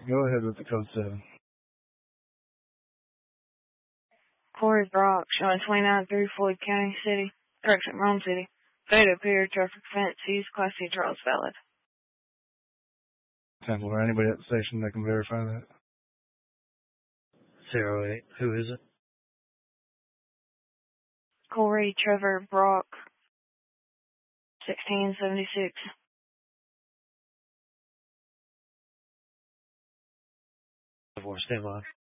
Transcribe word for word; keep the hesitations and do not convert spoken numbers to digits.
Go ahead with the code seven. Corey Brock, showing twenty-nine through Floyd County City, correction, Rome City. Fatal period traffic offense, use Class C trials valid. Templar, anybody at the station that can verify that? Zero eight. Who is it? Corey Trevor Brock, sixteen seventy-six. Stand by.